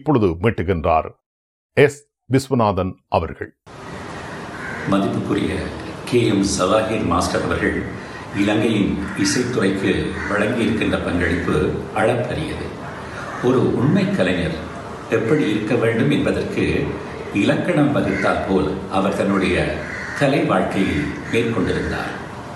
இப்பொழுது மீட்டுகின்றார் எஸ். விஸ்வநாதன் அவர்கள். மதிப்புக்குரிய KM ஜவாஹிர் மாஸ்டர் அவர்கள் இலங்கையின் இசைத்துறைக்கு வழங்கியிருக்கின்ற பங்களிப்பு அளப்பரியது. ஒரு உண்மை கலைஞர் எப்படி இருக்க வேண்டும் என்பதற்கு இலக்கணம் வகுத்தால் போல் அவர் தன்னுடைய கலை வாழ்க்கையில் மேற்கொண்டிருந்தார்.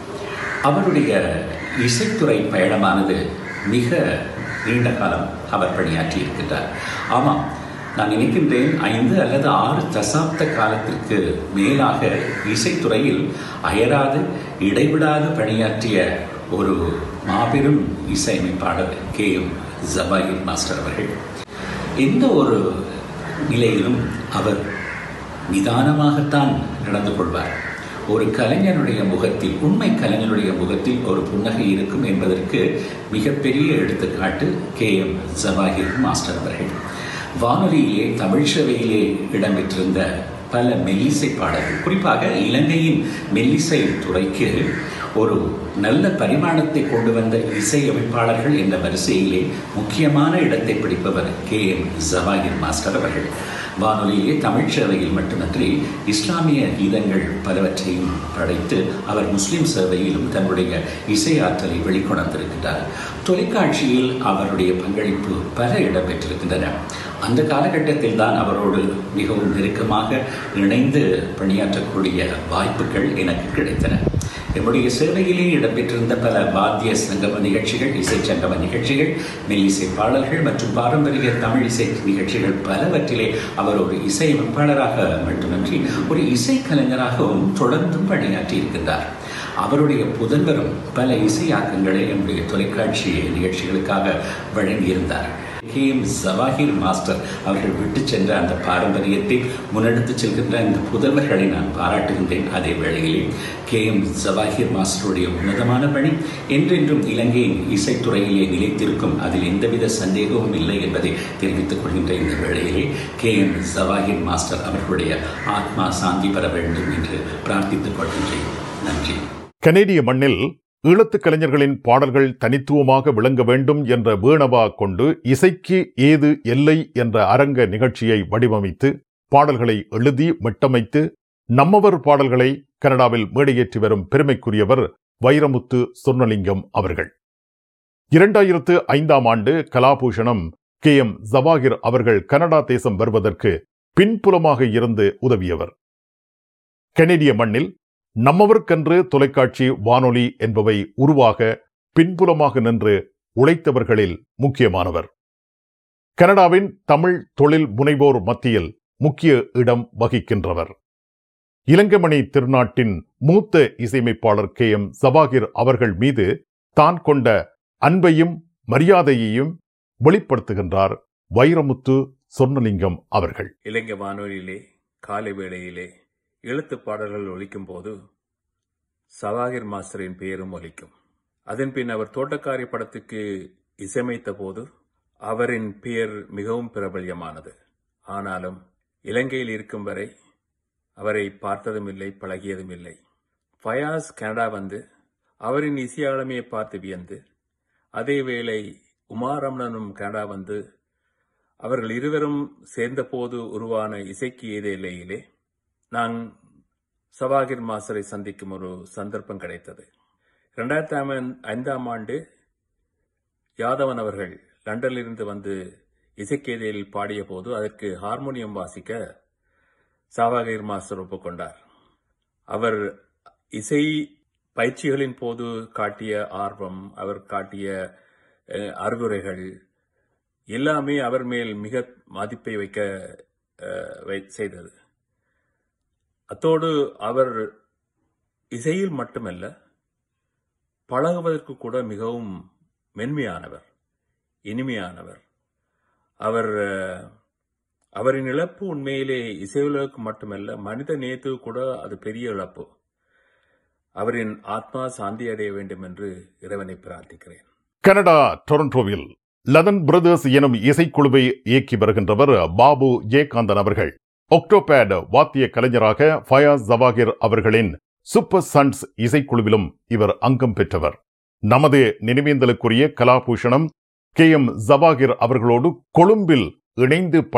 அவருடைய இசைத்துறை பயணமானது மிக நீண்ட காலம் அவர் பணியாற்றி இருக்கின்றார். ஆமாம், நான் நினைக்கின்றேன் 5 அல்லது 6 தசாப்த காலத்திற்கு மேலாக இசைத்துறையில் அயராது இடைவிடாது பணியாற்றிய ஒரு மாபெரும் இசையமைப்பாளர் KM ஜவாஹிர் மாஸ்டர் அவர்கள். எந்த ஒரு நிலையிலும் அவர் நிதானமாகத்தான் நடந்து கொள்வார். ஒரு கலைஞனுடைய முகத்தில், உண்மை கலைஞனுடைய முகத்தில் ஒரு புன்னகை இருக்கும் என்பதற்கு மிகப்பெரிய எடுத்துக்காட்டு KM ஜவாஹிர் மாஸ்டர் அவர்கள். வானொலியிலே, தமிழ் சேவையிலே இடம்பெற்றிருந்த பல மெல்லிசை பாடல்கள், குறிப்பாக இலங்கையின் மெல்லிசை துறைக்கு ஒரு நல்ல பரிமாணத்தை கொண்டு வந்த இசையமைப்பாளர்கள் என்ற வரிசையிலே முக்கியமான இடத்தை பிடிப்பவர் KM ஜவாஹிர் மாஸ்டர் அவர்கள். வானொலியிலே தமிழ் சேவையில் மட்டுமன்றி இஸ்லாமிய கீதங்கள் பலவற்றையும் படைத்து அவர் முஸ்லிம் சேவையிலும் தன்னுடைய இசை ஆற்றலை வெளிக்கொணர்ந்திருக்கின்றார். தொலைக்காட்சியில் அவருடைய பங்களிப்பு பல இடம்பெற்றிருக்கின்றன. அந்த காலகட்டத்தில் தான் அவரோடு மிகவும் நெருக்கமாக இணைந்து பணியாற்றக்கூடிய வாய்ப்புகள் எனக்கு கிடைத்தன. என்னுடைய சேவையிலே இடம்பெற்றிருந்த பல வாத்திய சங்கம நிகழ்ச்சிகள், இசை சங்கம நிகழ்ச்சிகள், மெல்லிசை பாடல்கள் மற்றும் பாரம்பரிய தமிழ் இசை நிகழ்ச்சிகள் பலவற்றிலே அவர் ஒரு இசையமைப்பாளராக மட்டுமின்றி ஒரு இசைக்கலைஞராகவும் தொடர்ந்தும் பணியாற்றி இருக்கின்றார். அவருடைய புதல்வரும் பல இசையாக்கங்களை நம்முடைய தொலைக்காட்சி நிகழ்ச்சிகளுக்காக வழங்கியிருந்தார். KM ஜவாஹிர் மாஸ்டர் அவர்கள் விட்டு சென்ற அந்த பாரம்பரியத்தை முன்னெடுத்து செல்கின்ற இந்த புதல்வர்களை நான் பாராட்டுகின்றேன். அதே வேளையிலே KM ஜவாஹிர் மாஸ்டருடைய உன்னதமான பணி என்றென்றும் இலங்கையின் இசைத்துறையிலே நிலைத்திருக்கும், அதில் எந்தவித சந்தேகமும் இல்லை என்பதை தெரிவித்துக் கொள்கின்ற இந்த வேளையிலே KM ஜவாஹிர் மாஸ்டர் அவர்களுடைய ஆத்மா சாந்தி பெற வேண்டும் என்று பிரார்த்தித்துக் கொள்கின்றேன். நன்றி. கனேடிய மண்ணில் ஈழத்துக் கலைஞர்களின் பாடல்கள் தனித்துவமாக விளங்க வேண்டும் என்ற வேணவா கொண்டு இசைக்கு ஏது எல்லை என்ற அரங்க நிகழ்ச்சியை வடிவமைத்து பாடல்களை எழுதி மெட்டமைத்து நம்மவர் பாடல்களை கனடாவில் மேடையேற்றி வரும் பெருமைக்குரியவர் வைரமுத்து சொர்ணலிங்கம் அவர்கள். 2005ஆம் ஆண்டு கலாபூஷணம் KM ஜவாஹிர் அவர்கள் கனடா தேசம் வருவதற்கு பின்புலமாக இருந்து உதவியவர். கனேடிய மண்ணில் நம்மவர்க்கென்று தொலைக்காட்சி, வானொலி என்பவை உருவாக பின்புலமாக நின்று உழைத்தவர்களில் முக்கியமானவர். கனடாவின் தமிழ் தொழில் முனைவோர் மத்தியில் முக்கிய இடம் வகிக்கின்றவர். இலங்கைமணி திருநாட்டின் மூத்த இசையமைப்பாளர் KM ஜவாஹிர் அவர்கள் மீது தான் கொண்ட அன்பையும் மரியாதையையும் வெளிப்படுத்துகின்றார் வைரமுத்து சொர்ணலிங்கம் அவர்கள். இலங்கை வானொலியிலே காலை வேளையிலே எழுத்து பாடல்கள் ஒலிக்கும் போது ஜவாஹிர் மாஸ்டரின் பெயரும் ஒலிக்கும். அதன் பின் அவர் தோட்டக்காரி படத்துக்கு இசையமைத்த போது அவரின் பெயர் மிகவும் பிரபல்யமானது. ஆனாலும் இலங்கையில் இருக்கும் வரை அவரை பார்த்ததும் இல்லை, பழகியதும் இல்லை. ஃபயாஸ் கனடா வந்து அவரின் இசையாளுமையை பார்த்து வியந்து, அதே வேளை உமாரமணனும் கனடா வந்து அவர்கள் இருவரும் சேர்ந்த போது உருவான இசைக்கு ஏதே இல்லையிலே நான் ஜவாஹிர் மாஸ்டரை சந்திக்கும் ஒரு சந்தர்ப்பம் கிடைத்தது. 2005ஆம் ஆண்டு யாதவன் அவர்கள் லண்டனிலிருந்து வந்து இசைக்கேதையில் பாடிய போது அதற்கு ஹார்மோனியம் வாசிக்க ஜவாஹிர் மாஸ்டர் ஒப்புக்கொண்டார். அவர் இசை பயிற்சிகளின் போது காட்டிய ஆர்வம், அவர் காட்டிய அறிவுரைகள் எல்லாமே அவர் மேல் மிக மதிப்பை வைக்க செய்தது. அத்தோடு அவர் இசையில் மட்டுமல்ல, பழகுவதற்கு கூட மிகவும் மென்மையானவர், இனிமையானவர். அவரின் இழப்பு உண்மையிலே இசையுலகுக்கு மட்டுமல்ல, மனித நேயத்துக்கு கூட அது பெரிய இழப்பு. அவரின் ஆத்மா சாந்தி அடைய வேண்டும் என்று இறைவனை பிரார்த்திக்கிறேன். கனடா டொரண்டோவில் லதன் பிரதர்ஸ் எனும் இசைக்குழுவை இயக்கி வருகின்றவர் பாபு ஜெயகாந்தன் அவர்கள். ஒக்டோபேட் வாத்திய கலைஞராக ஃபயாஸ் ஜவாஹிர் அவர்களின் சூப்பர் சன்ஸ் இசைக்குழுவிலும் இவர் அங்கம் பெற்றவர். நமது நினைவேந்தலுக்குரிய கலாபூஷணம் KM ஜவாஹிர் அவர்களோடு கொழும்பில் இணைந்து